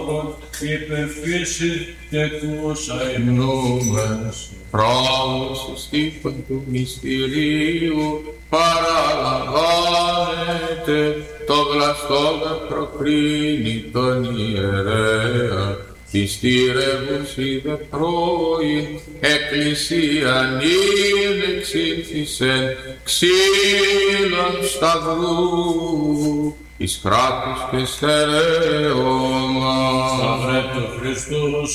λόγων υπερφύση και τους αημνούμενους. Πρόμος στήφων του μυστηρίου παραλαμβάνεται, το βλαστόνα προκρίνει τον ιερέα. Πιστήρευουσι δε πρώην εκκλησίαν είναι εξήλθισεν ξύλων σταυρού εις κράτους και στερέωμα. Σταυρέ του Χριστού